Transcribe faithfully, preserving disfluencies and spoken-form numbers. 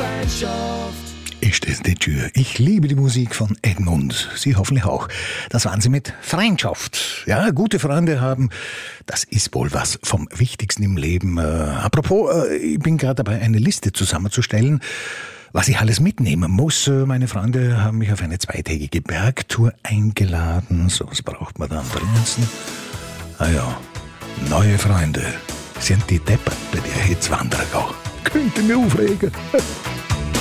Freundschaft. Ist das nicht schön? Ich liebe die Musik von Edmund. Sie hoffentlich auch. Das waren sie mit Freundschaft. Ja, gute Freunde haben, das ist wohl was vom Wichtigsten im Leben. Äh, apropos, äh, ich bin gerade dabei, eine Liste zusammenzustellen, was ich alles mitnehmen muss. Äh, meine Freunde haben mich auf eine zweitägige Bergtour eingeladen. So, was braucht man da am dringendsten? Ah ja, neue Freunde sind die Deppert bei der Hitzwanderer. Könnte mich aufregen.